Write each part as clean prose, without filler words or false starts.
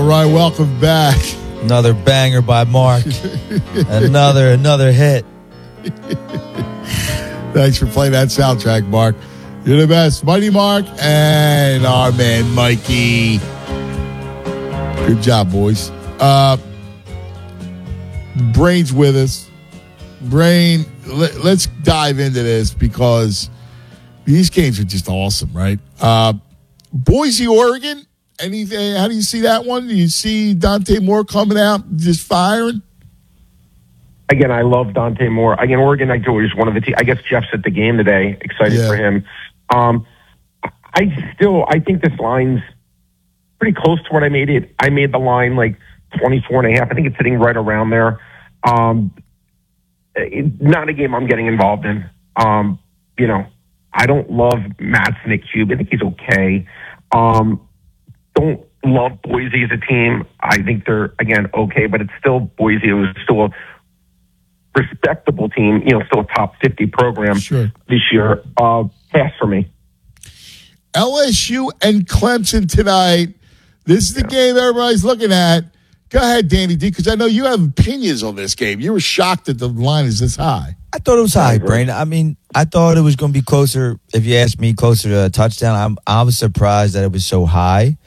All right, welcome back. Another banger by Mark. another hit. Thanks for playing that soundtrack, Mark. You're the best. Mighty Mark and our man, Mikey. Good job, boys. Brain's with us. Brain, let's dive into this because these games are just awesome, right? Boise, Oregon. Anything? How do you see that one? Do you see Dante Moore coming out just firing? Again, I love Dante Moore. Again, Oregon, I told you, is one of the teams. I guess Jeff's at the game today. Excited for him. I think this line's pretty close to what I made it. I made the line like 24.5. I think it's sitting right around there. Not a game I'm getting involved in. I don't love Madsen at Cube. I think he's okay. Don't love Boise as a team. I think they're, again, okay, but it's still Boise. It was still a respectable team, still a top 50 program this year. Pass for me. LSU and Clemson tonight. This is the game everybody's looking at. Go ahead, Danny D, because I know you have opinions on this game. You were shocked that the line is this high. I thought it was high, Brain. I mean, I thought it was going to be closer, if you asked me, closer to a touchdown. I was surprised that it was so high.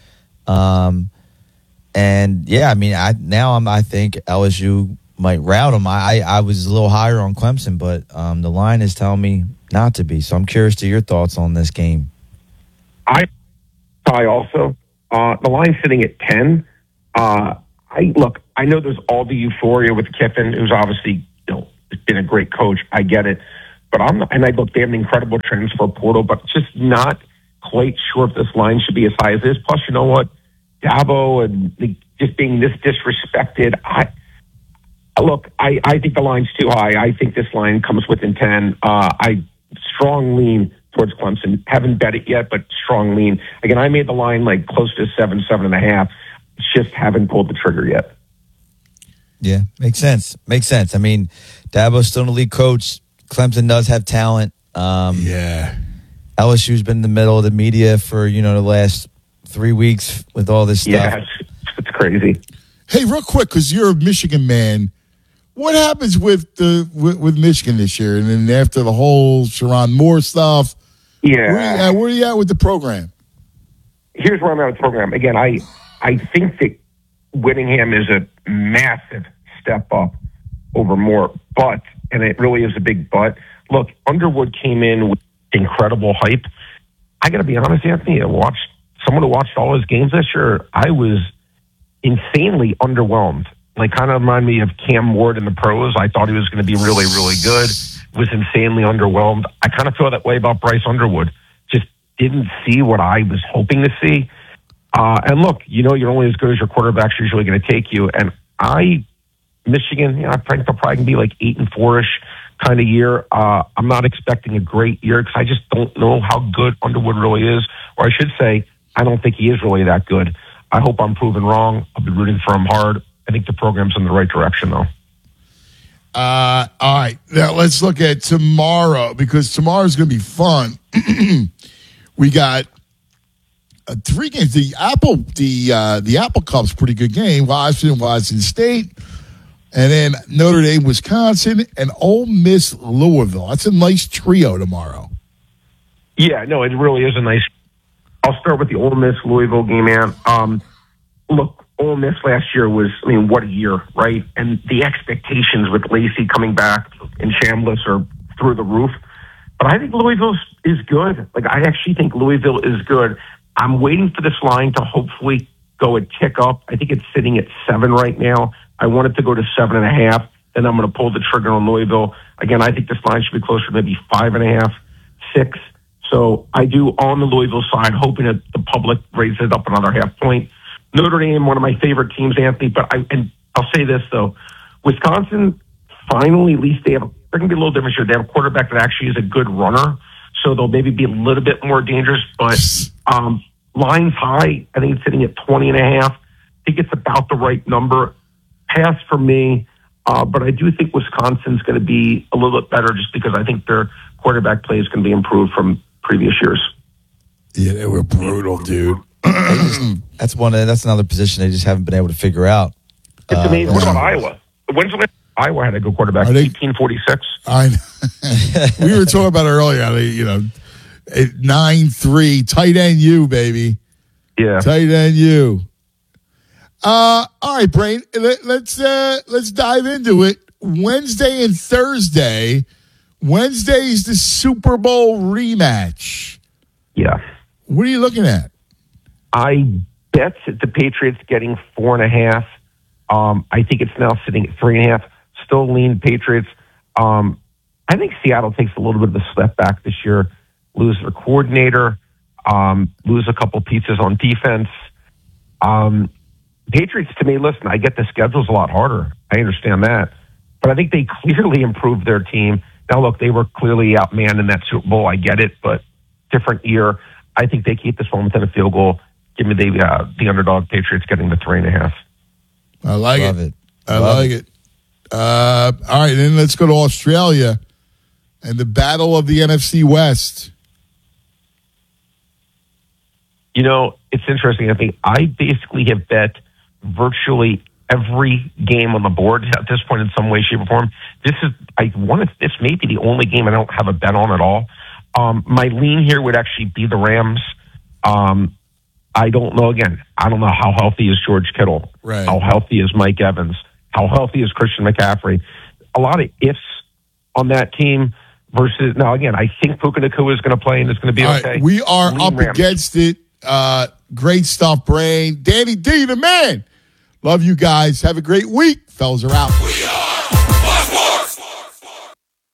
And yeah, I mean, I think LSU might rout them. I was a little higher on Clemson, but the line is telling me not to be. So I'm curious to your thoughts on this game. I also the line's sitting at 10. I know there's all the euphoria with Kiffin, who's obviously been a great coach. I get it, but they have an incredible transfer portal, but just not quite sure if this line should be as high as this. Plus, you know what, Dabo and just being this disrespected. I think the line's too high. I think this line comes within 10. I strong lean towards Clemson. Haven't bet it yet, but strong lean. Again, I made the line like close to 7.5. Just haven't pulled the trigger yet. Yeah, makes sense. I mean, Dabo's still the lead coach. Clemson does have talent. LSU's been in the middle of the media for, the last 3 weeks with all this stuff. Yeah, it's crazy. Hey, real quick, because you're a Michigan man, what happens with Michigan this year? And then after the whole Sherrone Moore stuff, where are you at with the program? Here's where I'm at with the program. Again, I think that Whittingham is a massive step up over Moore, and it really is a big but. Look, Underwood came in with incredible hype. I got to be honest, Anthony, someone who watched all his games this year, I was insanely underwhelmed. Like, kind of remind me of Cam Ward in the pros. I thought he was going to be really, really good. Was insanely underwhelmed. I kind of feel that way about Bryce Underwood. Just didn't see what I was hoping to see. And look, you're only as good as your quarterback's usually going to take you. And Michigan, I think they'll probably be like 8-4-ish kind of year. I'm not expecting a great year because I just don't know how good Underwood really is. Or I should say, I don't think he is really that good. I hope I'm proven wrong. I'll be rooting for him hard. I think the program's in the right direction, though. All right. Now let's look at tomorrow, because tomorrow's going to be fun. We got 3 games. The Apple Cup's a pretty good game. Washington State, and then Notre Dame, Wisconsin, and Ole Miss, Louisville. That's a nice trio tomorrow. Yeah, no, it really is a nice. I'll start with the Ole Miss Louisville game, man. Look, Ole Miss last year was, what a year, right? And the expectations with Lacey coming back and Chambliss are through the roof. But I think Louisville is good. Like, I actually think Louisville is good. I'm waiting for this line to hopefully go a tick up. I think it's sitting at 7 right now. I want it to go to 7.5. Then I'm going to pull the trigger on Louisville. Again, I think this line should be closer to maybe 5.5, 6. So I do on the Louisville side, hoping that the public raises it up another half point. Notre Dame, one of my favorite teams, Anthony. But I'll say this though, Wisconsin finally, at least they're going to be a little different here. They have a quarterback that actually is a good runner, so they'll maybe be a little bit more dangerous. But line's high. I think it's sitting at 20.5. I think it's about the right number. Pass for me. But I do think Wisconsin's going to be a little bit better just because I think their quarterback play is going to be improved from previous years. Yeah, they were brutal, dude. That's another position they just haven't been able to figure out. It's amazing. What about Iowa? When's the last Iowa had a good quarterback? 1846. We were talking about it earlier. 9-3 tight end U, baby. Yeah, tight end U. All right, Brain. Let's dive into it. Wednesday and Thursday. Wednesday's the Super Bowl rematch. Yeah. What are you looking at? I bet the Patriots getting 4.5. I think it's now sitting at 3.5. Still lean Patriots. I think Seattle takes a little bit of a step back this year. Lose their coordinator. Lose a couple pieces on defense. Patriots, to me, listen, I get the schedule's a lot harder. I understand that. But I think they clearly improved their team. Now, look, they were clearly outmanned in that Super Bowl. I get it, but different year. I think they keep this one within a field goal. Give me the underdog Patriots getting the 3.5. I like it. I like it. All right, then let's go to Australia and the battle of the NFC West. It's interesting. I think I basically have bet virtually every game on the board at this point in some way, shape, or form. This may be the only game I don't have a bet on at all. My lean here would actually be the Rams. I don't know. Again, I don't know how healthy is George Kittle. Right. How healthy is Mike Evans? How healthy is Christian McCaffrey? A lot of ifs on that team versus now. Again, I think Puka Nacua is going to play and it's going to be okay. Right, we are lean up Rams. against it. Great stuff, Brain. Danny D, the man. Love you guys. Have a great week. Fellas are out. We are Sports.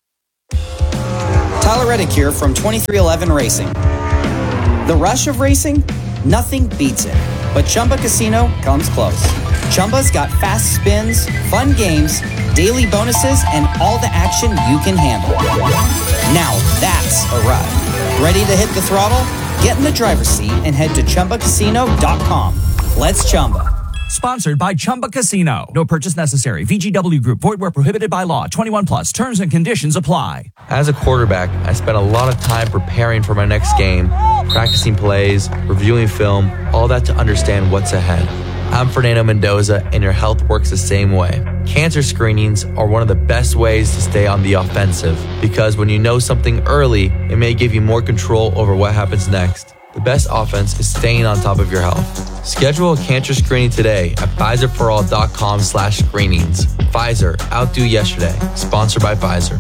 Tyler Reddick here from 2311 Racing. The rush of racing? Nothing beats it. But Chumba Casino comes close. Chumba's got fast spins, fun games, daily bonuses, and all the action you can handle. Now that's a ride. Ready to hit the throttle? Get in the driver's seat and head to ChumbaCasino.com. Let's Chumba. Sponsored by Chumba Casino. No purchase necessary. VGW Group. Void where prohibited by law. 21 plus. Terms and conditions apply. As a quarterback, I spent a lot of time preparing for my next game, practicing plays, reviewing film, all that to understand what's ahead. I'm Fernando Mendoza, and your health works the same way. Cancer screenings are one of the best ways to stay on the offensive because when you know something early, it may give you more control over what happens next. The best offense is staying on top of your health. Schedule a cancer screening today at PfizerForAll.com/screenings. Pfizer, outdo yesterday. Sponsored by Pfizer.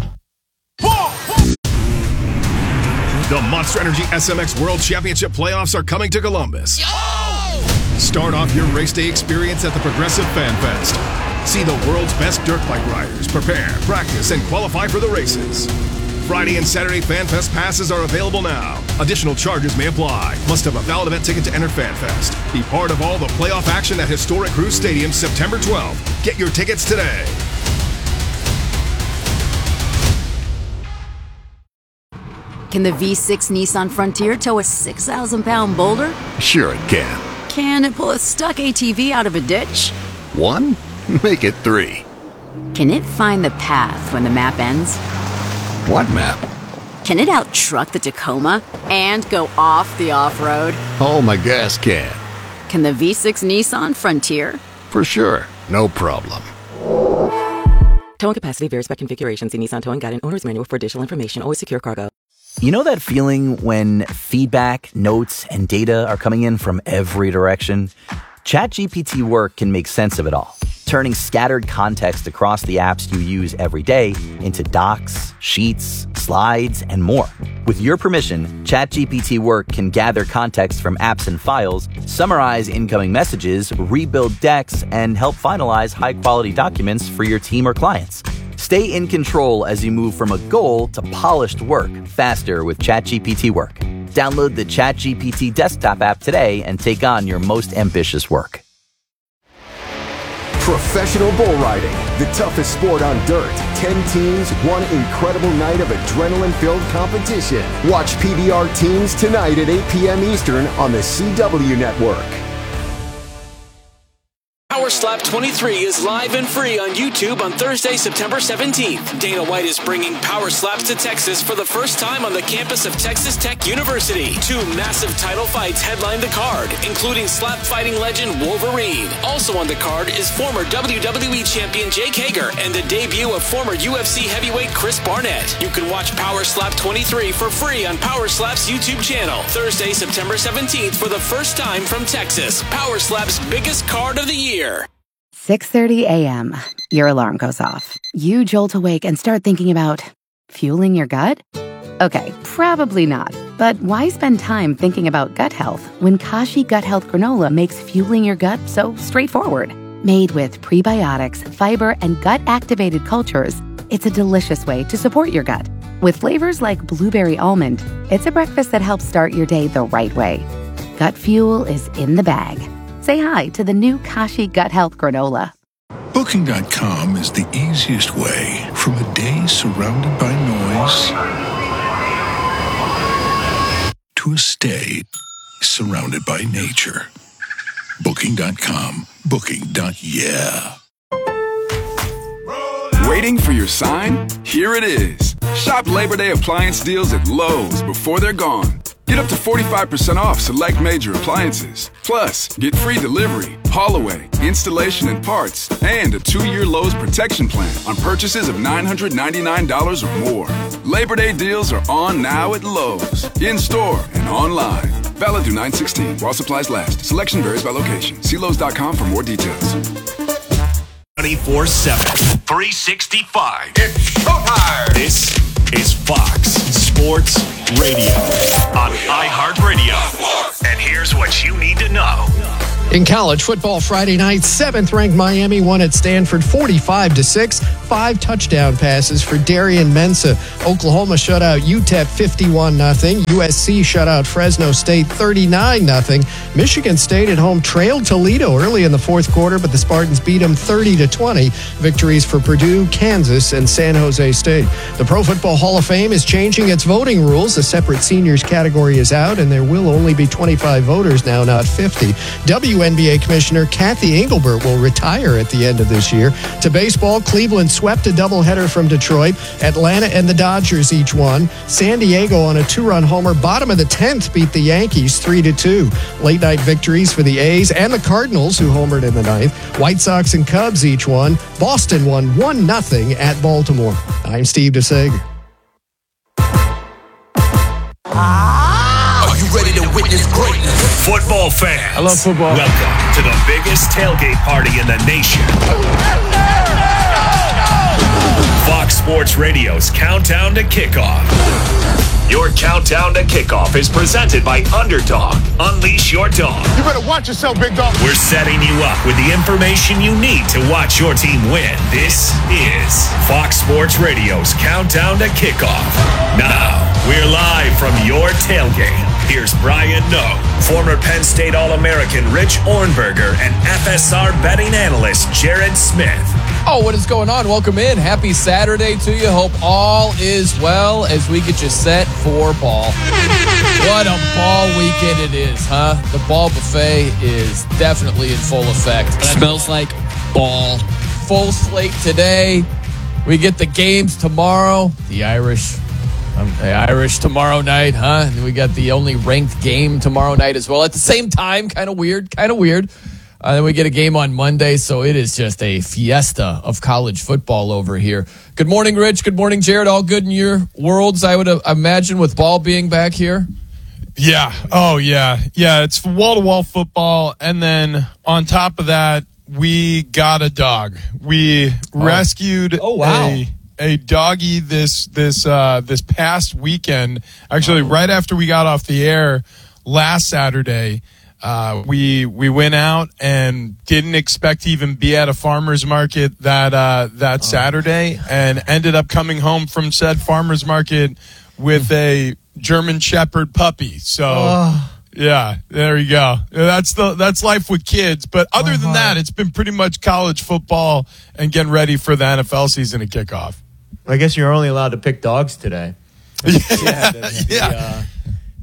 The Monster Energy SMX World Championship playoffs are coming to Columbus. Start off your race day experience at the Progressive Fan Fest. See the world's best dirt bike riders prepare, practice, and qualify for the races. Friday and Saturday Fan Fest passes are available now. Additional charges may apply. Must have a valid event ticket to enter Fan Fest. Be part of all the playoff action at historic Cruise Stadium September 12th. Get your tickets today. Can the V6 Nissan Frontier tow a 6,000-pound boulder? Sure it can. Can it pull a stuck ATV out of a ditch? 1? Make it 3. Can it find the path when the map ends? What map? Can it out-truck the Tacoma and go off the off-road? Oh, my gas can. Can the V6 Nissan Frontier? For sure. No problem. Towing capacity varies by configuration. See Nissan Towing Guide and Owner's Manual for additional information. Always secure cargo. You know that feeling when feedback, notes, and data are coming in from every direction? ChatGPT Work can make sense of it all, turning scattered context across the apps you use every day into docs, sheets, slides, and more. With your permission, ChatGPT Work can gather context from apps and files, summarize incoming messages, rebuild decks, and help finalize high-quality documents for your team or clients. Stay in control as you move from a goal to polished work faster with ChatGPT Work. Download the ChatGPT desktop app today and take on your most ambitious work. Professional bull riding, the toughest sport on dirt. 10 teams, one incredible night of adrenaline-filled competition. Watch PBR Teams tonight at 8 p.m. Eastern on the CW Network. Power Slap 23 is live and free on YouTube on Thursday, September 17th. Dana White is bringing Power Slaps to Texas for the first time on the campus of Texas Tech University. 2 massive title fights headline the card, including slap fighting legend Wolverine. Also on the card is former WWE champion Jake Hager and the debut of former UFC heavyweight Chris Barnett. You can watch Power Slap 23 for free on Power Slap's YouTube channel. Thursday, September 17th for the first time from Texas. Power Slap's biggest card of the year. 6:30 a.m. Your alarm goes off. You jolt awake and start thinking about fueling your gut? Okay, probably not. But why spend time thinking about gut health when Kashi Gut Health Granola makes fueling your gut so straightforward? Made with prebiotics, fiber, and gut-activated cultures, it's a delicious way to support your gut. With flavors like blueberry almond, it's a breakfast that helps start your day the right way. Gut fuel is in the bag. Say hi to the new Kashi Gut Health Granola. Booking.com is the easiest way from a day surrounded by noise to a stay surrounded by nature. Booking.com. Booking.yeah. Waiting for your sign? Here it is. Shop Labor Day appliance deals at Lowe's before they're gone. Get up to 45% off select major appliances. Plus, get free delivery, haul away, installation and parts, and a 2-year Lowe's protection plan on purchases of $999 or more. Labor Day deals are on now at Lowe's, in-store and online. Valid through 9/16 while supplies last. Selection varies by location. See Lowe's.com for more details. 24/7, 365. It's showtime. This is Fox Sports Radio on iHeartRadio. And here's what you need to know. In college football Friday night, 7th-ranked Miami won at Stanford 45-6. 5 touchdown passes for Darian Mensah. Oklahoma shut out UTEP 51-0. USC shut out Fresno State 39-0. Michigan State at home trailed Toledo early in the fourth quarter, but the Spartans beat them 30-20. Victories for Purdue, Kansas, and San Jose State. The Pro Football Hall of Fame is changing its voting rules. A separate seniors category is out, and there will only be 25 voters now, not 50. WNBA Commissioner Kathy Engelbert will retire at the end of this year. To baseball, Cleveland swept a doubleheader from Detroit. Atlanta and the Dodgers each won. San Diego on a 2-run homer. Bottom of the 10th beat the Yankees 3-2. Late night victories for the A's and the Cardinals, who homered in the 9th. White Sox and Cubs each won. Boston won 1-0 at Baltimore. I'm Steve DeSager. Are you ready to witness greatness? Football fans. I love football. Welcome to the biggest tailgate party in the nation. Fox Sports Radio's Countdown to Kickoff. Your Countdown to Kickoff is presented by Underdog. Unleash your dog. You better watch yourself, big dog. We're setting you up with the information you need to watch your team win. This is Fox Sports Radio's Countdown to Kickoff. Now, we're live from your tailgate. Here's Brian Noe, former Penn State All-American Rich Ornberger, and FSR betting analyst Jared Smith. Oh, what is going on? Welcome in. Happy Saturday to you. Hope all is well as we get you set for ball. What a ball weekend it is, huh? The ball buffet is definitely in full effect. Smells like ball. Full slate today. We get the games tomorrow. The Irish tomorrow night, huh? And we got the only ranked game tomorrow night as well. At the same time, kind of weird. Then we get a game on Monday, so it is just a fiesta of college football over here. Good morning, Rich. Good morning, Jared. All good in your worlds, I would imagine, with ball being back here? Yeah. Oh, yeah. Yeah, it's wall-to-wall football, and then on top of that, we got a dog. We rescued a doggy this past weekend. Actually, right after we got off the air last Saturday. We went out and didn't expect to even be at a farmer's market that Saturday, and ended up coming home from said farmer's market with a German Shepherd puppy. So yeah, there you go. That's life with kids. But other than that, it's been pretty much college football and getting ready for the NFL season to kick off. I guess you're only allowed to pick dogs today.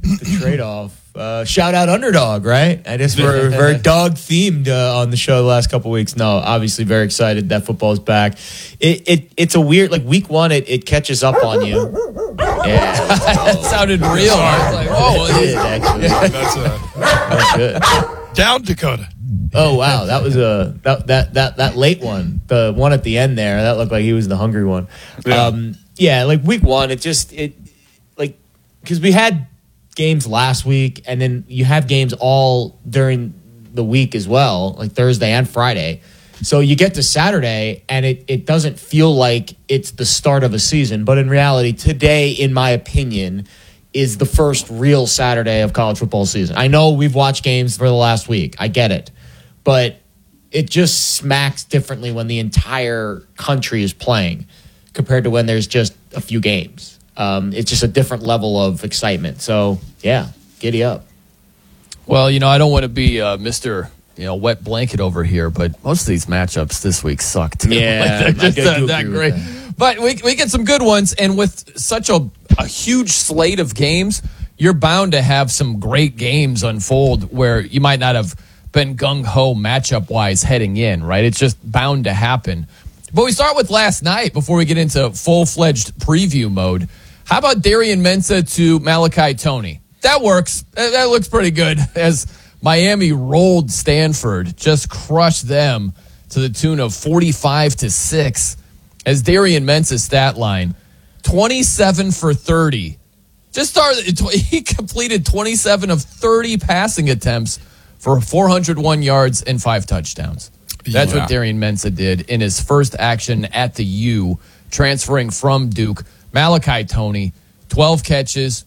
the trade-off. Shout out Underdog, right? I guess we're very dog themed on the show the last couple weeks. No, obviously very excited that football is back. It's a weird, like week one, it catches up on you. Yeah, that sounded real. I was like, whoa, it did, actually. That's good. Down Dakota. Oh wow, that was that late one, the one at the end there. That looked like he was the hungry one. Yeah, like week one, because we had games last week, and then you have games all during the week as well, like Thursday and Friday. So you get to Saturday, and it doesn't feel like it's the start of a season. But in reality, today, in my opinion, is the first real Saturday of college football season. I know we've watched games for the last week. I get it. But it just smacks differently when the entire country is playing compared to when there's just a few games. It's just a different level of excitement. So, yeah, giddy up. Well, I don't want to be Mr. Wet blanket over here, but most of these matchups this week suck too. Yeah, like, they're just that great. But we get some good ones, and with such a huge slate of games, you're bound to have some great games unfold where you might not have been gung-ho matchup-wise heading in, right? It's just bound to happen. But we start with last night before we get into full-fledged preview mode. How about Darian Mensah to Malachi Toney? That works. That looks pretty good as Miami rolled Stanford, just crushed them to the tune of 45-6. As Darian Mensah's stat line, 27 for 30. He completed 27 of 30 passing attempts for 401 yards and 5 touchdowns. That's what Darian Mensah did in his first action at the U, transferring from Duke. Malachi Toney, 12 catches,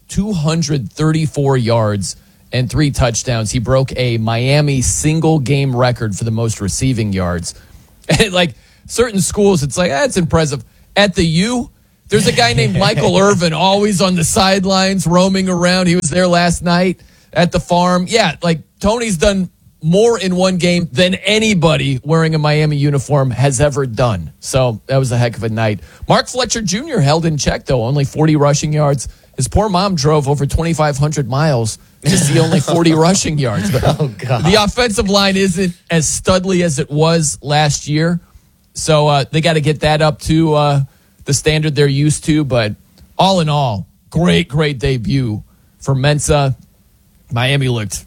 234 yards, and 3 touchdowns. He broke a Miami single-game record for the most receiving yards. And like certain schools, it's like, that's impressive. At the U, there's a guy named Michael Irvin always on the sidelines roaming around. He was there last night at the Farm. Yeah, like Tony's done more in one game than anybody wearing a Miami uniform has ever done. So that was a heck of a night. Mark Fletcher Jr. held in check, though, only 40 rushing yards. His poor mom drove over 2,500 miles to see only 40 rushing yards. But the offensive line isn't as studly as it was last year. So they got to get that up to the standard they're used to. But all in all, great debut for Mensah. Miami looked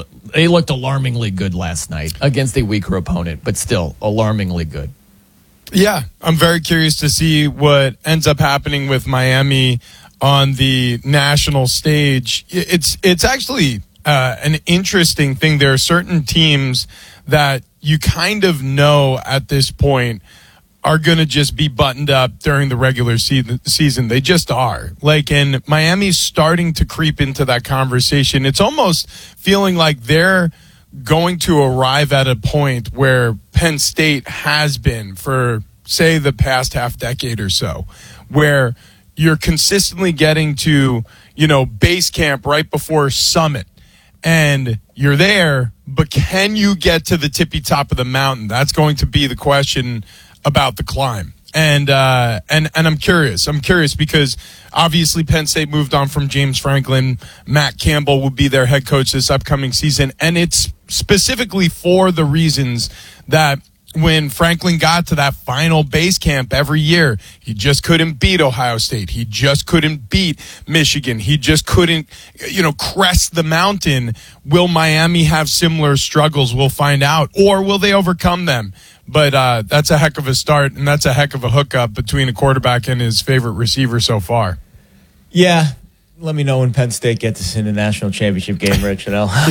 alarmingly good last night against a weaker opponent, but still alarmingly good. Yeah, I'm very curious to see what ends up happening with Miami on the national stage. It's actually an interesting thing. There are certain teams that you kind of know at this point are going to just be buttoned up during the regular season. They just are. And Miami's starting to creep into that conversation. It's almost feeling like they're going to arrive at a point where Penn State has been for, say, the past half decade or so, where you're consistently getting to, base camp right before summit. And you're there, but can you get to the tippy top of the mountain? That's going to be the question about the climb. And I'm curious. I'm curious because obviously Penn State moved on from James Franklin. Matt Campbell will be their head coach this upcoming season. And it's specifically for the reasons that when Franklin got to that final base camp every year, he just couldn't beat Ohio State. He just couldn't beat Michigan. He just couldn't, crest the mountain. Will Miami have similar struggles? We'll find out. Or will they overcome them? But that's a heck of a start, and that's a heck of a hookup between a quarterback and his favorite receiver so far. Yeah. Let me know when Penn State gets us in the national championship game, Rich, and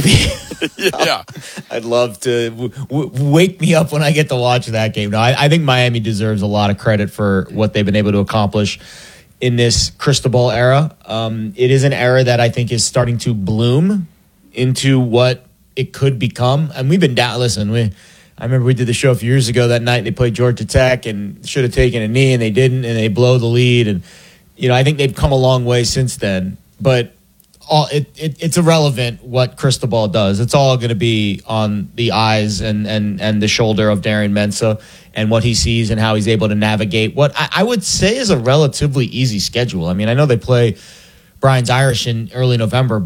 I'd love to wake me up when I get to watch that game. No, I think Miami deserves a lot of credit for what they've been able to accomplish in this Cristobal era. It is an era that I think is starting to bloom into what it could become. And we've been down. Listen, I remember we did the show a few years ago that night. They played Georgia Tech and should have taken a knee, and they didn't, and they blow the lead. And I think they've come a long way since then. But it's irrelevant what Cristobal does. It's all going to be on the eyes and the shoulder of Darian Mensah and what he sees and how he's able to navigate what I would say is a relatively easy schedule. I mean, I know they play Brian's Irish in early November, but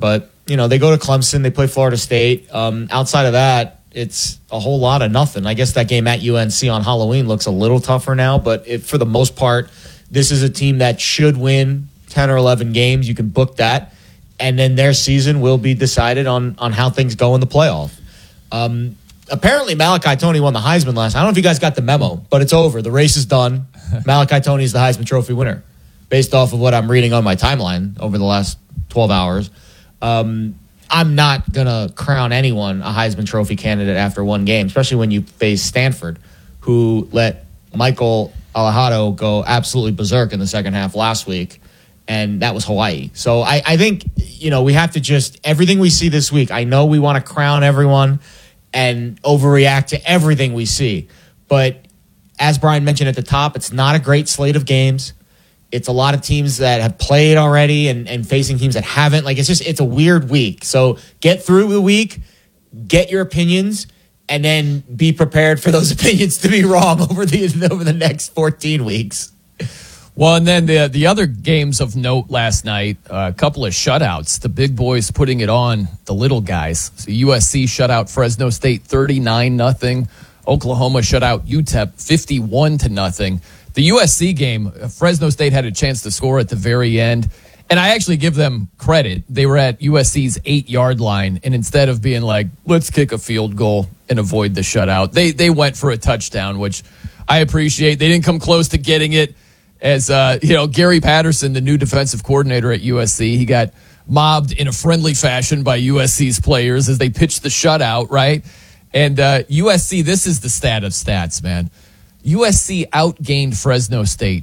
They go to Clemson, they play Florida State. Outside of that, it's a whole lot of nothing. I guess that game at UNC on Halloween looks a little tougher now, but for the most part, this is a team that should win 10 or 11 games. You can book that, and then their season will be decided on how things go in the playoff. Apparently, Malachi Tony won the Heisman last night. I don't know if you guys got the memo, but it's over. The race is done. Malachi Tony is the Heisman Trophy winner, based off of what I'm reading on my timeline over the last 12 hours. I'm not going to crown anyone a Heisman Trophy candidate after one game, especially when you face Stanford, who let Michael Alejado go absolutely berserk in the second half last week, and that was Hawaii. So I think, we have to just, everything we see this week, I know we want to crown everyone and overreact to everything we see. But as Brian mentioned at the top, it's not a great slate of games. It's a lot of teams that have played already and facing teams that haven't. It's a weird week. So get through the week, get your opinions, and then be prepared for those opinions to be wrong over the next 14 weeks. Well, and then the other games of note last night, a couple of shutouts. The big boys putting it on the little guys. So USC shut out Fresno State 39-0. Oklahoma shut out UTEP 51-0. The USC game, Fresno State had a chance to score at the very end. And I actually give them credit. They were at USC's 8-yard line, and instead of being like, let's kick a field goal and avoid the shutout, they went for a touchdown, which I appreciate. They didn't come close to getting it. As Gary Patterson, the new defensive coordinator at USC, he got mobbed in a friendly fashion by USC's players as they pitched the shutout, right? And USC, this is the stat of stats, man. USC outgained Fresno State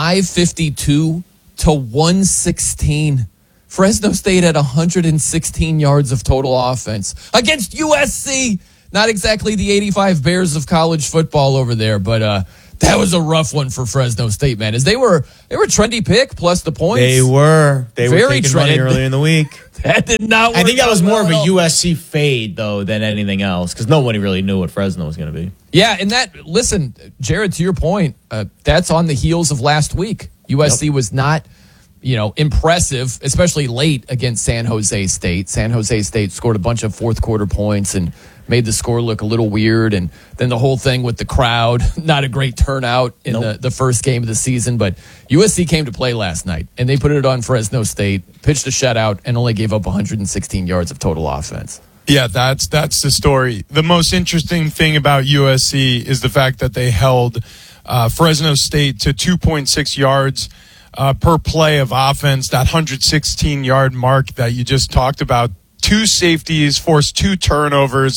552 to 116. Fresno State had 116 yards of total offense against USC. Not exactly the 85 Bears of college football over there, but that was a rough one for Fresno State, man. As they were a trendy pick plus the points. They were very taking money earlier in the week. That did not work. I think that was more of a USC fade, though, than anything else, because nobody really knew what Fresno was going to be. Yeah, and listen, Jared, to your point, that's on the heels of last week. USC was not, impressive, especially late against San Jose State. San Jose State scored a bunch of fourth quarter points and made the score look a little weird. And then the whole thing with the crowd, not a great turnout in the first game of the season. But USC came to play last night, and they put it on Fresno State, pitched a shutout, and only gave up 116 yards of total offense. Yeah, that's the story. The most interesting thing about USC is the fact that they held Fresno State to 2.6 yards per play of offense, that 116-yard mark that you just talked about. 2 safeties, forced 2 turnovers.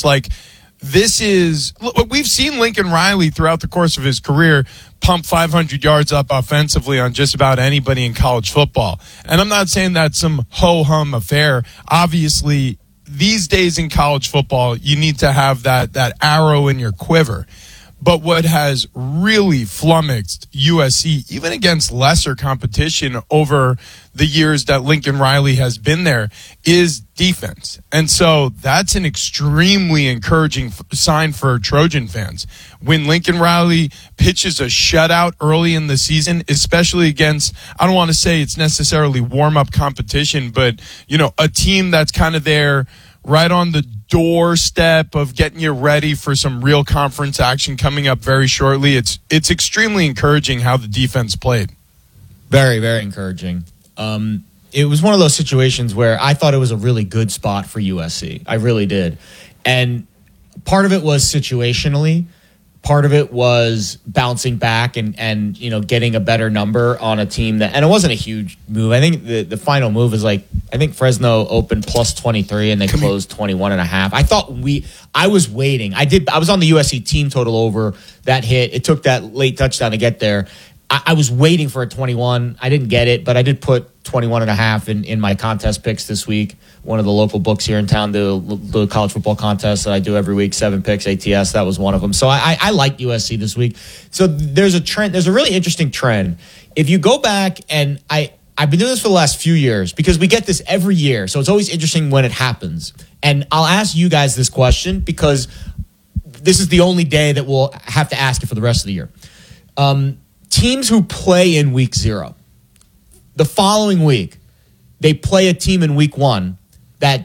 We've seen Lincoln Riley throughout the course of his career pump 500 yards up offensively on just about anybody in college football. And I'm not saying that's some ho-hum affair. Obviously, these days in college football, you need to have that arrow in your quiver. But what has really flummoxed USC, even against lesser competition over the years that Lincoln Riley has been there, is defense. And so that's an extremely encouraging sign for Trojan fans. When Lincoln Riley pitches a shutout early in the season, especially against, I don't want to say it's necessarily warm-up competition, but, a team that's kind of there right on the doorstep of getting you ready for some real conference action coming up very shortly. It's extremely encouraging how the defense played. Very, very encouraging. It was one of those situations where I thought it was a really good spot for USC. I really did. And part of it was situationally. Part of it was bouncing back and getting a better number on a team that, and it wasn't a huge move. I think the final move is I think Fresno opened plus 23 and then closed 21.5. I was waiting. I was on the USC team total over that hit. It took that late touchdown to get there. I was waiting for a 21. I didn't get it, but I did put 21.5 in my contest picks this week. One of the local books here in town, the college football contest that I do every week, 7 picks, ATS, that was one of them. So I like USC this week. So there's a trend. There's a really interesting trend. If you go back, and I've been doing this for the last few years because we get this every year. So it's always interesting when it happens. And I'll ask you guys this question because this is the only day that we'll have to ask it for the rest of the year. Teams who play in week 0, the following week, they play a team in week 1 that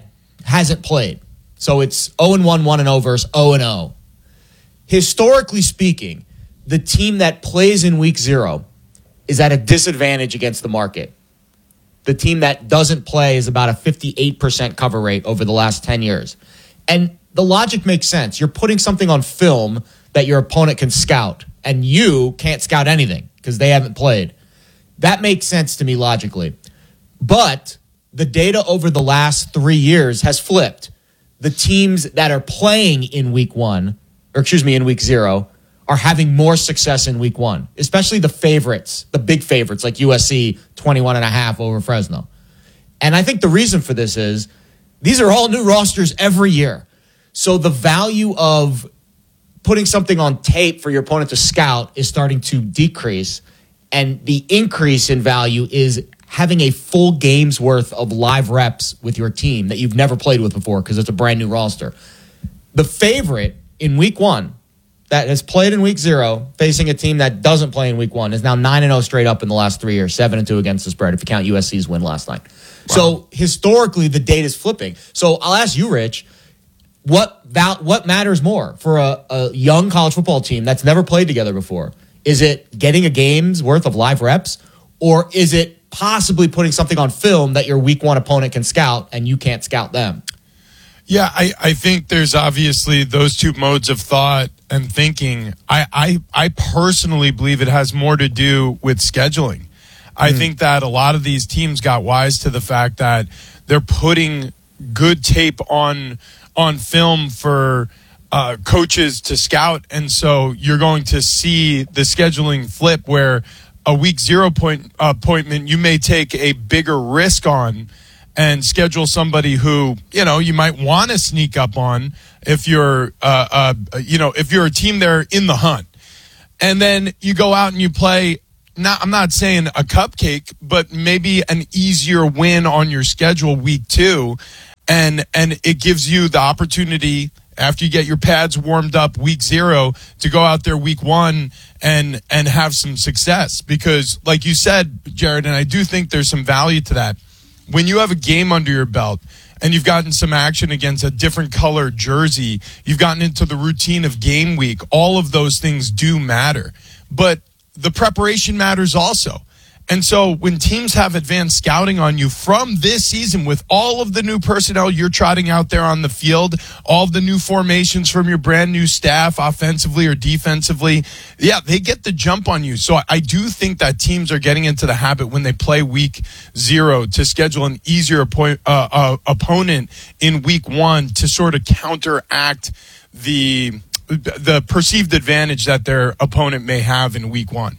hasn't played. So it's 0-1, 1-0 versus 0-0. Historically speaking, the team that plays in week 0 is at a disadvantage against the market. The team that doesn't play is about a 58% cover rate over the last 10 years. And the logic makes sense. You're putting something on film that your opponent can scout, and you can't scout anything because they haven't played. That makes sense to me logically. But the data over the last 3 years has flipped. The teams that are playing in week 0, are having more success in week 1, especially the favorites, the big favorites like USC 21.5 over Fresno. And I think the reason for this is these are all new rosters every year. So the value of putting something on tape for your opponent to scout is starting to decrease. And the increase in value is having a full game's worth of live reps with your team that you've never played with before because it's a brand new roster. The favorite in week 1 that has played in week 0 facing a team that doesn't play in week 1 is now 9-0 straight up in the last 3 years, 7-2 against the spread if you count USC's win last night. Wow. So historically, the data is flipping. So I'll ask you, Rich, what matters more for a young college football team that's never played together before? Is it getting a game's worth of live reps, or is it possibly putting something on film that your week 1 opponent can scout and you can't scout them? Yeah, I think there's obviously those two modes of thought and thinking. I personally believe it has more to do with scheduling. I think that a lot of these teams got wise to the fact that they're putting good tape on film for coaches to scout, and so you're going to see the scheduling flip where a week 0 appointment you may take a bigger risk on and schedule somebody who, you might want to sneak up on if you're, if you're a team there in the hunt. And then you go out and you play, I'm not saying a cupcake, but maybe an easier win on your schedule week 2. And it gives you the opportunity after you get your pads warmed up week 0 to go out there week 1 and have some success. Because like you said, Jared, and I do think there's some value to that. When you have a game under your belt and you've gotten some action against a different color jersey, you've gotten into the routine of game week, all of those things do matter. But the preparation matters also. And so when teams have advanced scouting on you from this season with all of the new personnel you're trotting out there on the field, all of the new formations from your brand new staff, offensively or defensively, yeah, they get the jump on you. So I do think that teams are getting into the habit when they play week 0 to schedule an easier opponent in week 1 to sort of counteract the perceived advantage that their opponent may have in week 1.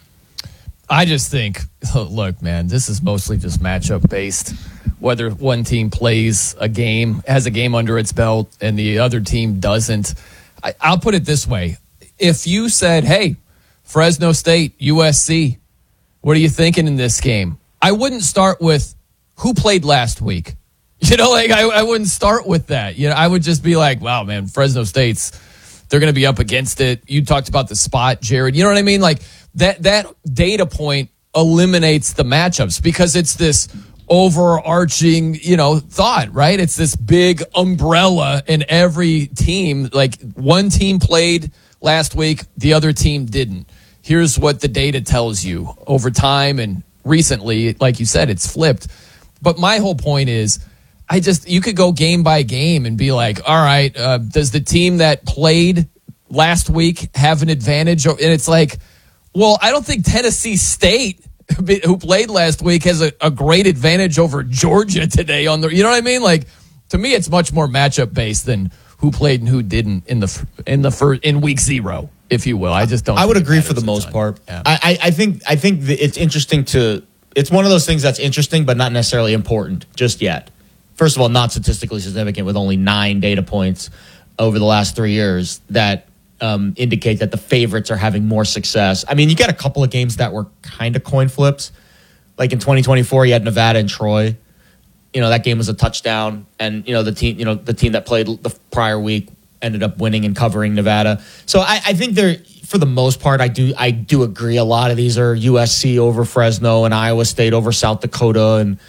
I just think, look, man, this is mostly just matchup based. Whether one team plays a game, has a game under its belt, and the other team doesn't. I'll put it this way. If you said, hey, Fresno State, USC, what are you thinking in this game? I wouldn't start with who played last week. I wouldn't start with that. I would just be like, wow, man, Fresno State's, they're going to be up against it. You talked about the spot, Jared. You know what I mean? Like, that data point eliminates the matchups because it's this overarching, thought, right? It's this big umbrella in every team. Like one team played last week, the other team didn't. Here's what the data tells you over time. And recently, like you said, it's flipped. But my whole point is, you could go game by game and be like, all right, does the team that played last week have an advantage? And it's like, well, I don't think Tennessee State, who played last week, has a great advantage over Georgia today on the. You know what I mean? Like, to me, it's much more matchup based than who played and who didn't in week 0, if you will. I just don't. I would agree for the most part. Yeah. I think it's interesting to. It's one of those things that's interesting, but not necessarily important just yet. First of all, not statistically significant with only 9 data points over the last 3 years that. Indicate that the favorites are having more success. I mean, you got a couple of games that were kind of coin flips. Like in 2024, you had Nevada and Troy. That game was a touchdown, and the team that played the prior week ended up winning and covering Nevada. So I think they're, for the most part, I do agree. A lot of these are USC over Fresno and Iowa State over South Dakota, and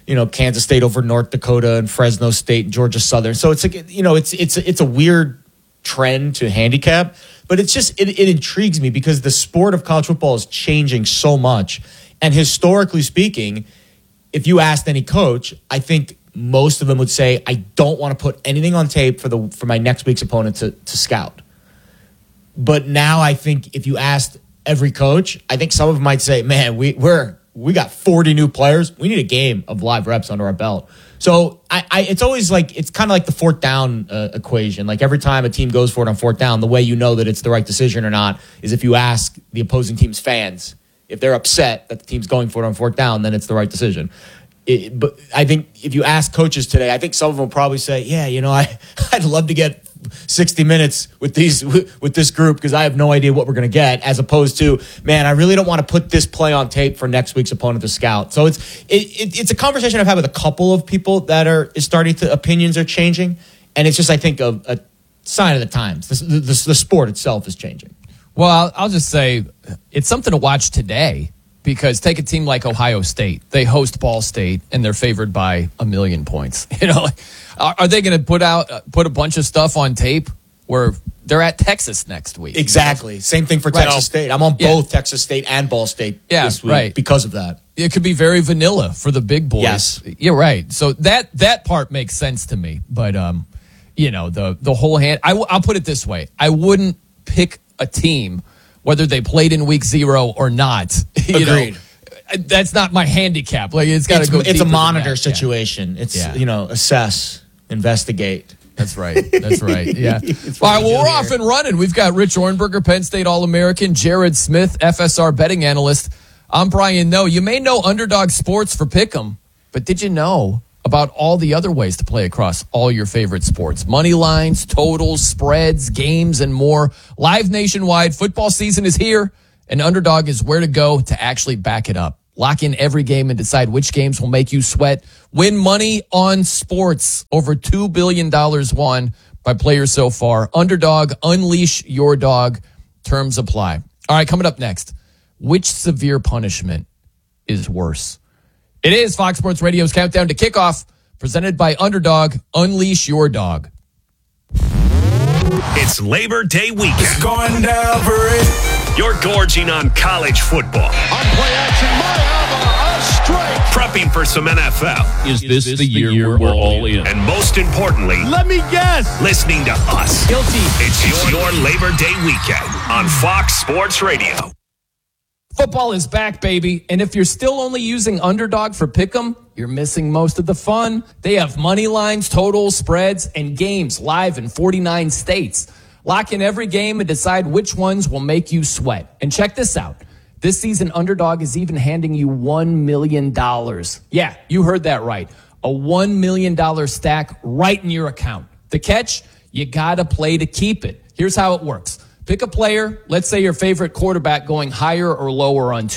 Kansas State over North Dakota and Fresno State and Georgia Southern. So it's like, it's a weird trend to handicap, but it's just, it intrigues me because the sport of college football is changing so much. And historically speaking, if you asked any coach, I think most of them would say, I don't want to put anything on tape for my next week's opponent to scout. But now I think if you asked every coach, I think some of them might say, man, we got 40 new players. We need a game of live reps under our belt. So it's always like, it's kind of like the fourth down equation. Like every time a team goes for it on fourth down, the way you know that it's the right decision or not is if you ask the opposing team's fans. If they're upset that the team's going for it on fourth down, then it's the right decision. But I think if you ask coaches today, I think some of them will probably say, yeah, I'd love to get 60 minutes with this group because I have no idea what we're going to get, as opposed to, man, I really don't want to put this play on tape for next week's opponent to scout. So it's a conversation I've had with a couple of people that opinions are changing. And it's just, I think, a sign of the times. The sport itself is changing. Well, I'll just say it's something to watch today. Because take a team like Ohio State. They host Ball State, and they're favored by 1 million points. Are they going to put a bunch of stuff on tape where they're at Texas next week? Exactly. Same thing for Texas State. I'm on both Texas State and Ball State this week because of that. It could be very vanilla for the big boys. Yes. You're right. So that part makes sense to me. But, the whole hand, I'll put it this way. I wouldn't pick a team whether they played in week 0 or not. Agreed. That's not my handicap. Like it's got to go. It's a monitor situation. It's assess, investigate. That's right. Yeah. All right. Well, we're off and running. We've got Rich Ornberger, Penn State All-American, Jared Smith, FSR betting analyst. I'm Brian Noe. You may know Underdog Sports for Pick'em, but did you know about all the other ways to play across all your favorite sports? Money lines, totals, spreads, games, and more. Live nationwide. Football season is here, and Underdog is where to go to actually back it up. Lock in every game and decide which games will make you sweat. Win money on sports. Over $2 billion won by players so far. Underdog, unleash your dog. Terms apply. All right, coming up next. Which severe punishment is worse? It is Fox Sports Radio's Countdown to Kickoff, presented by Underdog. Unleash your dog. It's Labor Day weekend. It's going down for it. You're gorging on college football. On play action, a strike. Prepping for some NFL. Is this the year we're all in? And most importantly, let me guess, listening to us. Guilty. It's your Labor Day weekend on Fox Sports Radio. Football is back, baby. And if you're still only using Underdog for Pick'em, you're missing most of the fun. They have money lines, totals, spreads, and games live in 49 states. Lock in every game and decide which ones will make you sweat. And check this out. This season, Underdog is even handing you $1 million. Yeah, you heard that right. A $1 million stack right in your account. The catch? You gotta play to keep it. Here's how it works. Pick a player, let's say your favorite quarterback going higher or lower on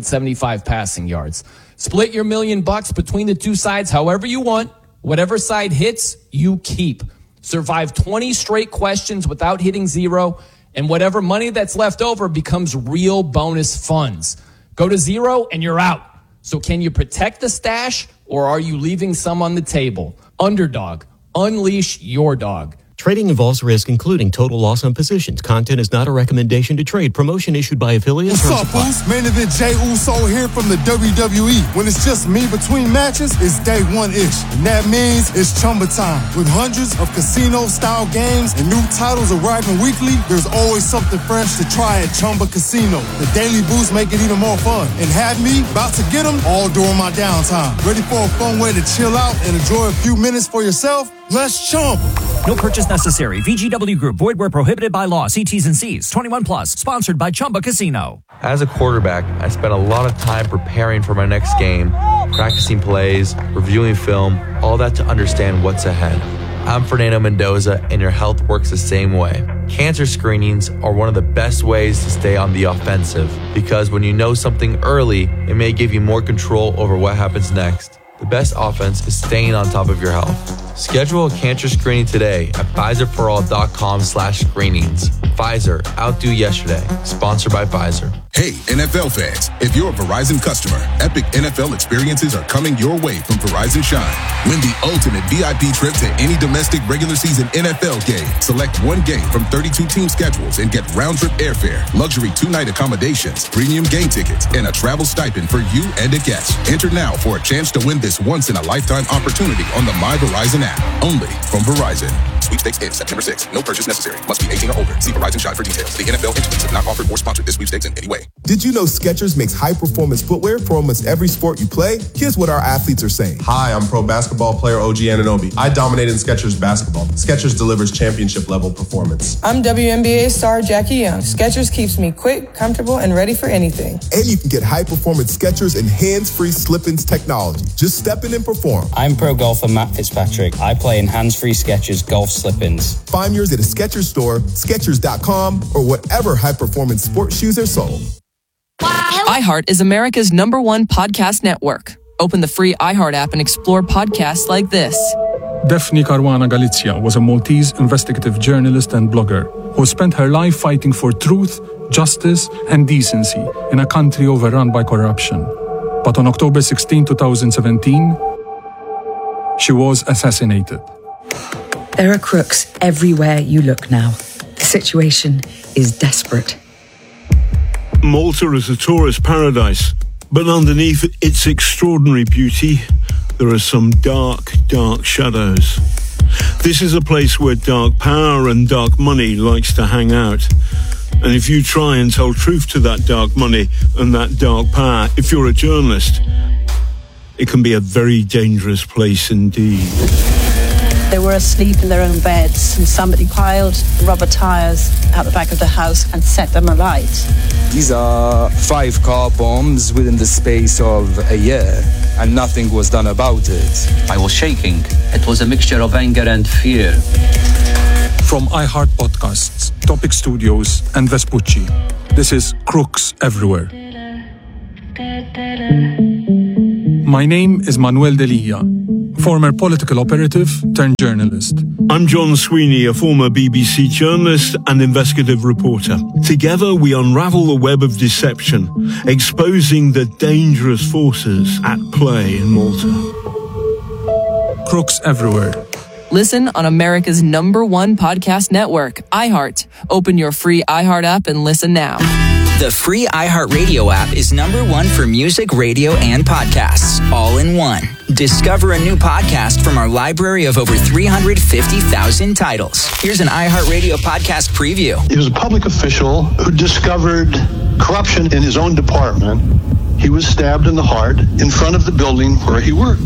275 passing yards. Split your $1 million between the two sides however you want. Whatever side hits, you keep. Survive 20 straight questions without hitting 0, and whatever money that's left over becomes real bonus funds. Go to 0 and you're out. So can you protect the stash, or are you leaving some on the table? Underdog. Unleash your dog. Trading involves risk, including total loss on positions. Content is not a recommendation to trade. Promotion issued by affiliates. What's up, Boost? Main event Jey Uso here from the WWE. When it's just me between matches, it's day one-ish. And that means it's Chumba time. With hundreds of casino-style games and new titles arriving weekly, there's always something fresh to try at Chumba Casino. The Daily Boost make it even more fun. And have me about to get them all during my downtime. Ready for a fun way to chill out and enjoy a few minutes for yourself? Let's Chumba. No purchase necessary. VGW Group. Void where prohibited by law. See T's and C's. 21 plus. Sponsored by Chumba Casino. As a quarterback, I spent a lot of time preparing for my next game, practicing plays, reviewing film, all that to understand what's ahead. I'm Fernando Mendoza, and your health works the same way. Cancer screenings are one of the best ways to stay on the offensive, because when you know something early, it may give you more control over what happens next. The best offense is staying on top of your health. Schedule a cancer screening today at PfizerForAll.com/screenings. Pfizer, outdo yesterday. Sponsored by Pfizer. Hey, NFL fans, if you're a Verizon customer, epic NFL experiences are coming your way from Verizon Shine. Win the ultimate VIP trip to any domestic regular season NFL game. Select one game from 32 team schedules and get round-trip airfare, luxury 2-night accommodations, premium game tickets, and a travel stipend for you and a guest. Enter now for a chance to win this once-in-a-lifetime opportunity on the My Verizon app. Only from Verizon. Sweepstakes ends September 6th. No purchase necessary. Must be 18 or older. See Verizon Shine for details. The NFL entities have not offered or sponsored this sweepstakes in any way. Did you know Skechers makes high-performance footwear for almost every sport you play? Here's what our athletes are saying. Hi, I'm pro basketball player OG Anunoby. I dominate in Skechers basketball. Skechers delivers championship-level performance. I'm WNBA star Jackie Young. Skechers keeps me quick, comfortable, and ready for anything. And you can get high-performance Skechers and hands-free slip-ins technology. Just step in and perform. I'm pro golfer Matt Fitzpatrick. I play in hands-free Skechers golf slip-ins. Find yours at a Skechers store, Skechers.com, or whatever high-performance sports shoes are sold. iHeart is America's #1 podcast network. Open the free iHeart app and explore podcasts like this. Daphne Caruana Galizia was a Maltese investigative journalist and blogger who spent her life fighting for truth, justice, and decency in a country overrun by corruption. But on October 16, 2017, she was assassinated. There are crooks everywhere you look now. The situation is desperate. Malta is a tourist paradise, but underneath its extraordinary beauty, there are some dark, dark shadows. This is a place where dark power and dark money likes to hang out. And if you try and tell truth to that dark money and that dark power, if you're a journalist, it can be a very dangerous place indeed. They were asleep in their own beds and somebody piled rubber tires out the back of the house and set them alight. These are 5 car bombs within the space of a year, and nothing was done about it. I was shaking. It was a mixture of anger and fear. From iHeart Podcasts, Topic Studios, and Vespucci, this is Crooks Everywhere. My name is Manuel Delia, former political operative turned journalist. I'm John Sweeney, a former BBC journalist and investigative reporter. Together, we unravel the web of deception, exposing the dangerous forces at play in Malta. Crooks Everywhere. Listen on America's #1 podcast network, iHeart. Open your free iHeart app and listen now. The free iHeartRadio app is #1 for music, radio, and podcasts, all in one. Discover a new podcast from our library of over 350,000 titles. Here's an iHeartRadio podcast preview. He was a public official who discovered corruption in his own department. He was stabbed in the heart in front of the building where he worked.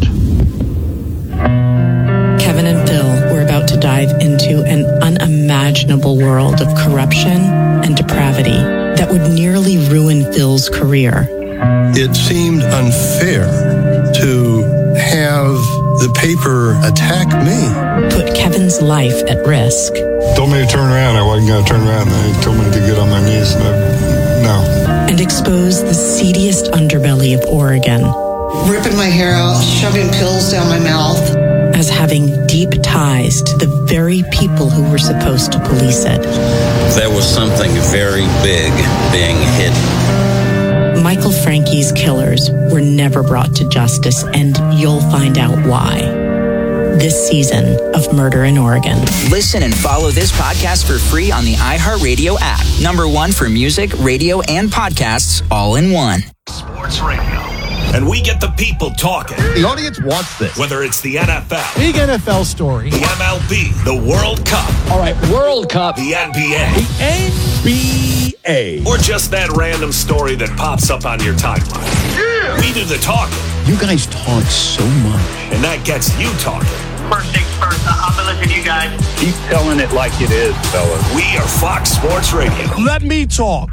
Kevin and Phil were about to dive into an unimaginable world of corruption and depravity that would nearly ruin Phil's career. It seemed unfair to have the paper attack me. Put Kevin's life at risk. Told me to turn around. I wasn't going to turn around. They told me to get on my knees. No. And expose the seediest underbelly of Oregon. Ripping my hair out, shoving pills down my mouth. As having deep ties to the very people who were supposed to police it. There was something very big being hidden. Michael Frankie's killers were never brought to justice, and you'll find out why. This season of Murder in Oregon. Listen and follow this podcast for free on the iHeartRadio app. #1 for music, radio, and podcasts, all in one. Sports Radio. And we get the people talking. The audience wants this. Whether it's the NFL. Big NFL story. The MLB. The World Cup. All right, World Cup. The NBA. The NBA. Or just that random story that pops up on your timeline. Yeah. We do the talking. You guys talk so much. And that gets you talking. First things first, I'm going to listen to you guys. Keep telling it like it is, fellas. We are Fox Sports Radio. Let me talk.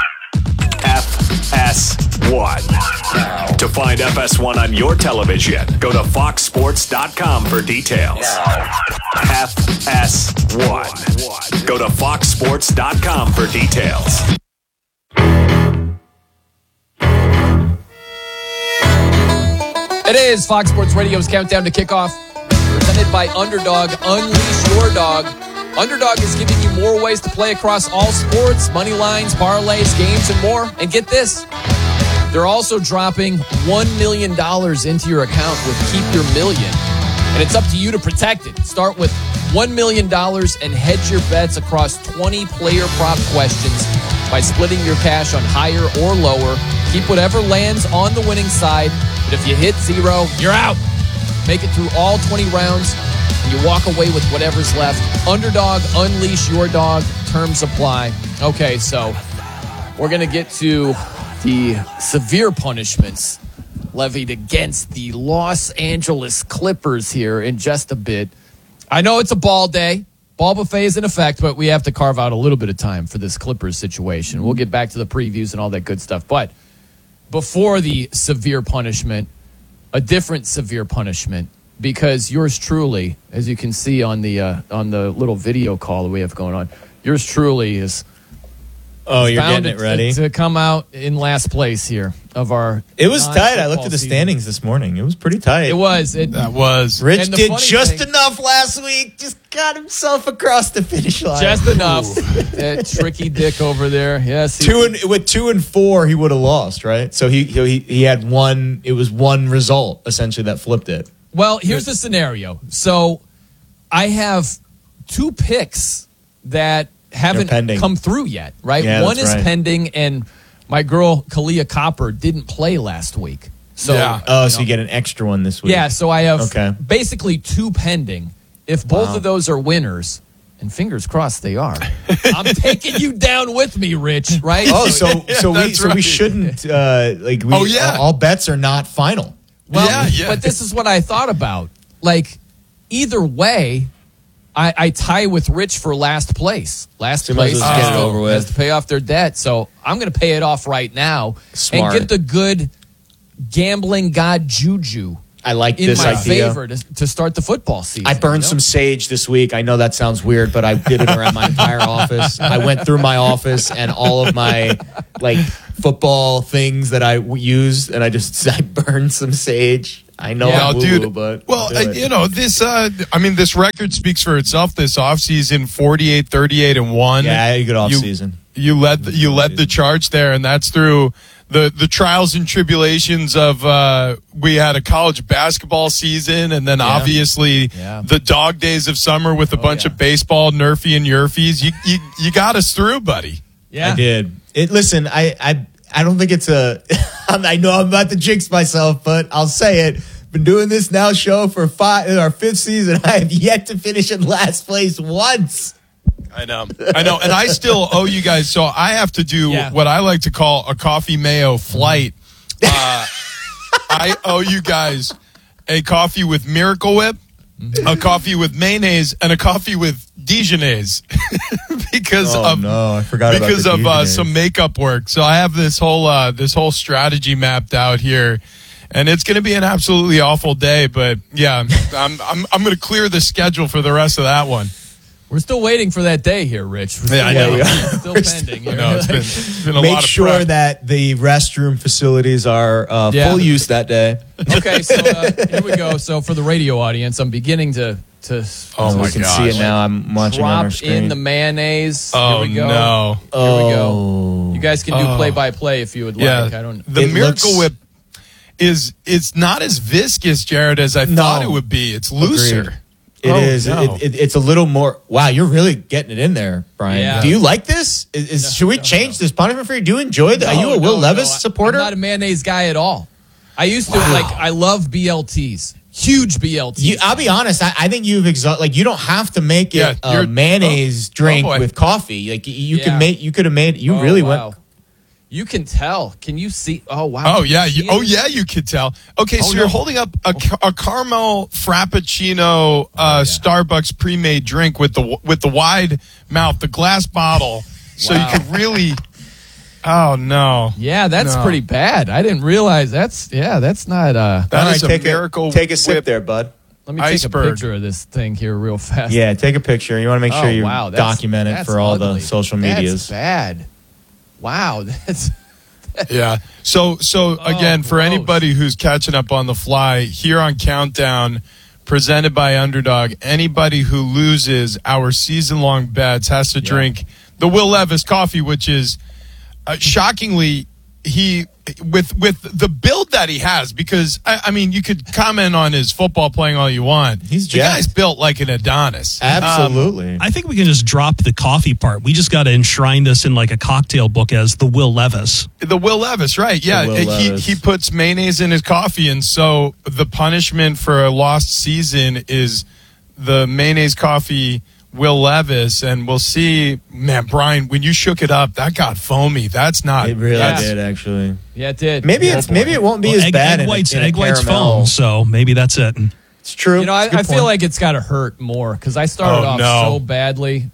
FS1. To find FS1 on your television, go to foxsports.com for details. FS1. Go to foxsports.com for details. It is Fox Sports Radio's countdown to kickoff. presented by Underdog. Unleash your dog. Underdog is giving you more ways to play across all sports, money lines, parlays, games, and more. And get this, they're also dropping $1 million into your account with Keep Your Million. And it's up to you to protect it. Start with $1 million and hedge your bets across 20 player prop questions by splitting your cash on higher or lower. Keep whatever lands on the winning side, but if you hit zero, you're out. Make it through all 20 rounds, and you walk away with whatever's left. Underdog, unleash your dog. Terms apply. Okay, so we're going to get to the severe punishments levied against the Los Angeles Clippers here in just a bit. I know it's a ball day. Ball buffet is in effect, but we have to carve out a little bit of time for this Clippers situation. We'll get back to the previews and all that good stuff. But before the severe punishment, a different severe punishment, because yours truly, as you can see on the little video call that we have going on, yours truly is you're getting it ready to come out in last place here of our. It was tight. I looked at the standings this morning. It was pretty tight. It was. That was. Rich did just enough last week. Just got himself across the finish line. Just enough. That tricky dick over there. Yes. With 2 and 4, he would have lost, right? So he had one. It was one result essentially that flipped it. Well, here's the scenario. So I have 2 picks that haven't come through yet, right? Yeah, one is right. pending, and my girl Kalia Copper didn't play last week. So so you get an extra one this week. Yeah, so I have basically 2 pending. If both of those are winners, and fingers crossed they are, I'm taking you down with me, Rich, right? Oh, so we shouldn't all bets are not final. Well, but this is what I thought about. Like, either way, I tie with Rich for last place. Last place has to pay off their debt. So I'm going to pay it off right now and get the good gambling god juju. I like in this my idea. favor to start the football season. I burned some sage this week. I know that sounds weird, but I did it around my entire office. I went through my office and all of my football things that I used, and I burned some sage. I know, dude. But this record speaks for itself. This offseason, 48, 38, and 1. Yeah, a good offseason. You led the charge there, and that's through the trials and tribulations of we had a college basketball season, and then obviously the dog days of summer with a bunch of baseball, nerfy and yerfies. You got us through, buddy. Yeah, I did. Listen, I don't think it's a. I know I'm about to jinx myself, but I'll say it. Been doing this now show for our 5th season. I have yet to finish in last place once. I know, and I still owe you guys. So I have to do what I like to call a coffee mayo flight. I owe you guys a coffee with Miracle Whip, a coffee with mayonnaise, and a coffee with Dijonnaise because I forgot of some makeup work. So I have this whole strategy mapped out here. And it's going to be an absolutely awful day, but I'm going to clear the schedule for the rest of that one. We're still waiting for that day here, Rich. I know. It's still pending. I know, it's been a Make lot of sure prep. that the restroom facilities are full use that day. Okay, so here we go. So for the radio audience, I'm beginning to oh my you can gosh. see it now. I'm watching on our drop screen. in the mayonnaise. Oh, here we go. no. Here we go. You guys can do play-by-play if you would like. I don't. The Miracle Whip it's not as viscous, Jared, as I thought it would be. It's looser. Agreed. It is. No. It's a little more. Wow, you're really getting it in there, Brian. Yeah. Do you like this? Should we change this punishment for you? Do you enjoy that? Are you a Will Levis supporter? I'm not a mayonnaise guy at all. I used to I love BLTs. Huge BLTs. I'll be honest. I think you've you don't have to make it a mayonnaise drink with coffee. Like you can make. You could have made. You really went. You can tell. Can you see? Oh, wow. Oh, yeah. You could tell. Okay, so you're holding up a caramel frappuccino Starbucks pre-made drink with the wide mouth, the glass bottle. So you could really... Oh, no. Yeah, that's pretty bad. I didn't realize that's not... That is a Miracle Take a sip there, bud. Let me take a picture of this thing here real fast. Yeah, take a picture. You want to make sure you document it for all the social medias. That's bad. Wow, that's yeah. So again, for anybody who's catching up on the fly, here on Countdown, presented by Underdog. Anybody who loses our season-long bets has to drink the Will Levis coffee, which is shockingly with the build that he has, because I mean, you could comment on his football playing all you want. The guy's built like an Adonis. Absolutely. I think we can just drop the coffee part. We just got to enshrine this in like a cocktail book as the Will Levis. The Will Levis, right? Yeah, he puts mayonnaise in his coffee, and so the punishment for a lost season is the mayonnaise coffee Will Levis, and we'll see. Man, Brian, when you shook it up, that got foamy. That's not. It really did, actually. Yeah, it did. Maybe it won't be as bad. Egg white's foam, so maybe that's it. It's true. You know, I feel like it's got to hurt more because I started off so badly.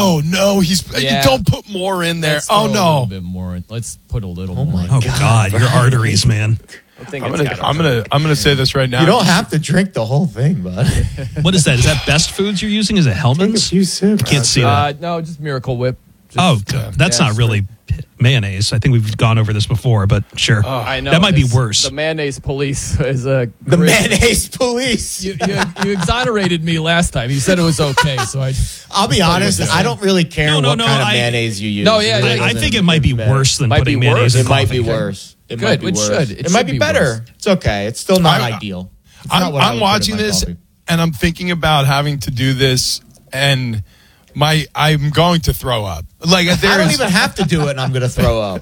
Don't put more in there. A little bit more in. Let's put a little more. Oh God, your arteries, man. I'm gonna say this right now. You don't have to drink the whole thing, bud. What is that? Is that Best Foods you're using? Is it Hellman's? I can't see that. No, just Miracle Whip. That's not really mayonnaise. I think we've gone over this before, but sure. I know that might be worse. The mayonnaise police is the mayonnaise police. You exonerated me last time. You said it was okay, so I'll be honest. I don't really care what kind of mayonnaise you use. No, yeah, I think it might be worse than putting mayonnaise in coffee. It might be worse. It might be worse. It might be better. It's okay. It's still not ideal. I'm watching this and I'm thinking about having to do this, and I'm going to throw up. Like I don't even have to do it, and I'm going to throw up.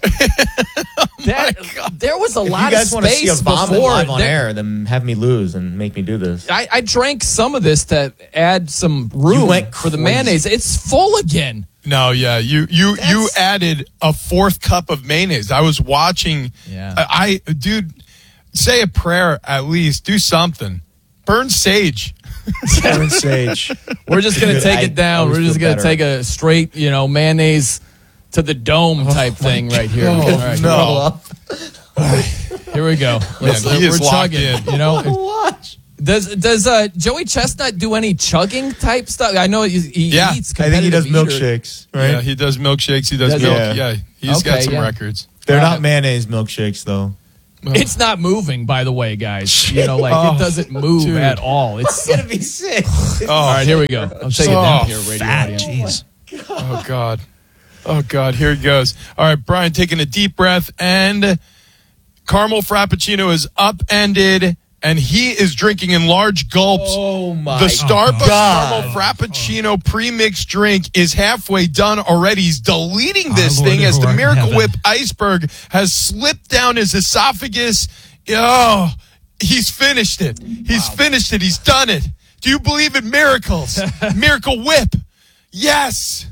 There was a lot of space before. If you guys want to see a vomit live on air, then have me lose and make me do this. I drank some of this to add some room for the mayonnaise. It's full again. No, yeah, you added a fourth cup of mayonnaise. I was watching. Yeah, dude, say a prayer at least. Do something. Burn sage. Burn sage. We're just gonna take it down. We're just gonna take a straight, mayonnaise to the dome type thing right here. All right. No. Here we go. We're chugging. Watch. Does Joey Chestnut do any chugging type stuff? I know he eats. I think he does milkshakes. Right? Yeah, he does milkshakes. He does milk. Yeah, he's got some records. They're not mayonnaise milkshakes though. It's not moving, by the way, guys. It doesn't move at all. It's gonna be sick. All right, here we go. I'm taking it down here, radio audience. Oh God, here it goes. All right, Brian, taking a deep breath, and caramel frappuccino is upended, and he is drinking in large gulps. Oh my! The Starbucks caramel frappuccino premixed drink is halfway done already. He's deleting this thing as the Miracle Whip iceberg has slipped down his esophagus. Oh, he's finished it. He's finished it. He's done it. Do you believe in miracles? Miracle Whip. Yes.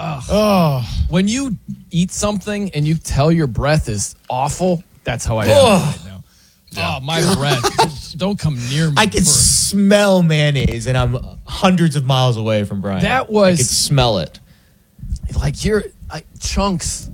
When you eat something and you tell your breath is awful, that's how I am right now. Yeah. Oh, my breath. Don't come near me. I can smell mayonnaise, and I'm hundreds of miles away from Brian. I could smell it. Like you're chunks,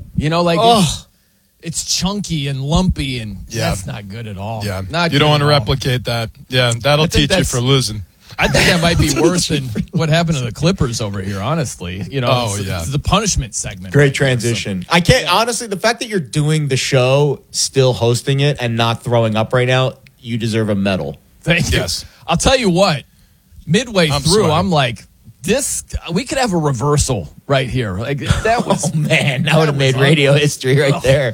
it's chunky and lumpy, and that's not good at all. Yeah, you don't want to replicate that. Yeah, that'll teach you for losing. I think that might be worse than what happened to the Clippers over here, honestly. It's the punishment segment. Great transition. I can't, honestly, the fact that you're doing the show, still hosting it, and not throwing up right now, you deserve a medal. Thank you. Yes. I'll tell you what, midway through, I'm like, we could have a reversal right here. Like that was, that would have made radio history right there.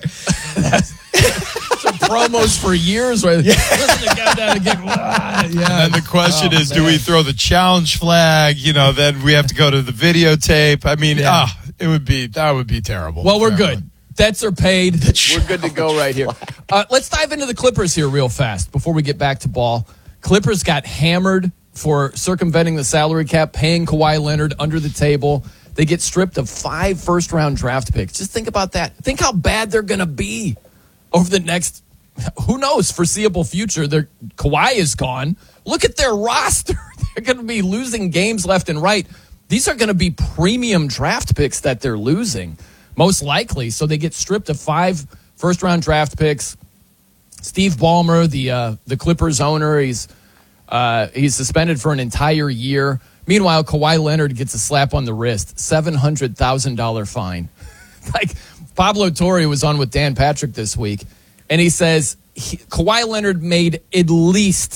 Some promos for years, right? Yeah. Listen to go down again. And the question is, do we throw the challenge flag? Then we have to go to the videotape. I mean, that would be terrible. Well, we're good. Debts are paid. We're good to go right here. Let's dive into the Clippers here real fast before we get back to ball. Clippers got hammered for circumventing the salary cap, paying Kawhi Leonard under the table. They get stripped of 5 first-round draft picks. Just think about that. Think how bad they're going to be over the next, who knows, foreseeable future. Kawhi is gone. Look at their roster. They're going to be losing games left and right. These are going to be premium draft picks that they're losing, most likely. So they get stripped of 5 first-round draft picks. Steve Ballmer, the Clippers owner, he's suspended for an entire year. Meanwhile, Kawhi Leonard gets a slap on the wrist, $700,000 fine. Like, Pablo Torre was on with Dan Patrick this week, and he says Kawhi Leonard made at least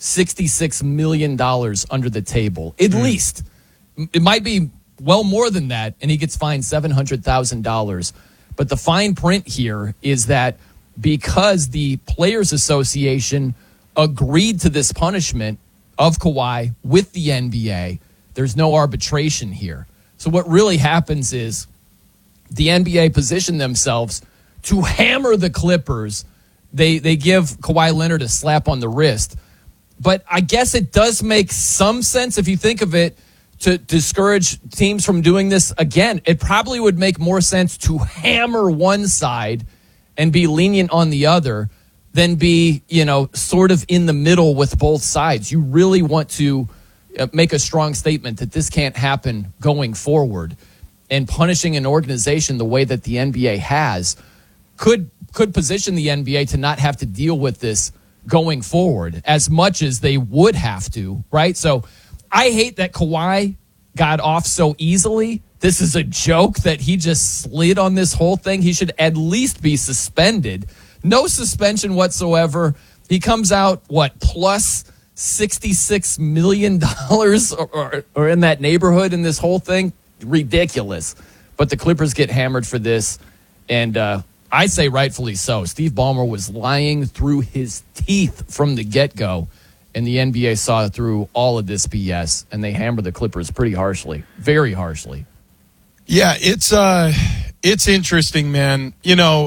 $66 million under the table. At least. It might be well more than that, and he gets fined $700,000. But the fine print here is that because the Players Association agreed to this punishment of Kawhi with the NBA, there's no arbitration here. So what really happens is the NBA positioned themselves to hammer the Clippers. They give Kawhi Leonard a slap on the wrist. But I guess it does make some sense if you think of it to discourage teams from doing this again. It probably would make more sense to hammer one side and be lenient on the other than be, sort of in the middle with both sides. You really want to make a strong statement that this can't happen going forward. And punishing an organization the way that the NBA has could position the NBA to not have to deal with this going forward as much as they would have to, right? So I hate that Kawhi got off so easily. This is a joke that he just slid on this whole thing. He should at least be suspended. No suspension whatsoever. He comes out, plus $66 million or in that neighborhood in this whole thing? Ridiculous. But the Clippers get hammered for this, and I say rightfully so. Steve Ballmer was lying through his teeth from the get-go, and the NBA saw through all of this BS, and they hammered the Clippers pretty harshly, very harshly. Yeah, it's interesting, man.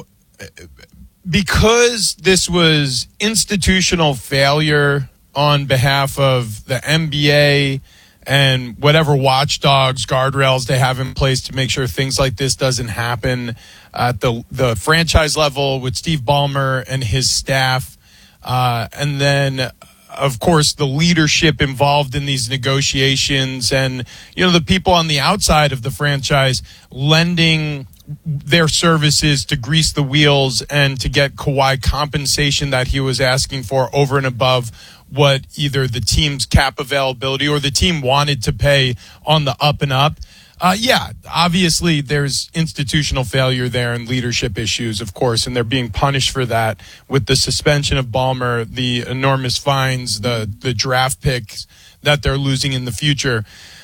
Because this was institutional failure on behalf of the NBA and whatever watchdogs, guardrails they have in place to make sure things like this doesn't happen at the franchise level with Steve Ballmer and his staff. And then, of course, the leadership involved in these negotiations and, the people on the outside of the franchise lending their services to grease the wheels and to get Kawhi compensation that he was asking for over and above what either the team's cap availability or the team wanted to pay on the up and up. Obviously there's institutional failure there and leadership issues, of course, and they're being punished for that with the suspension of Ballmer, the enormous fines, the draft picks that they're losing in the future.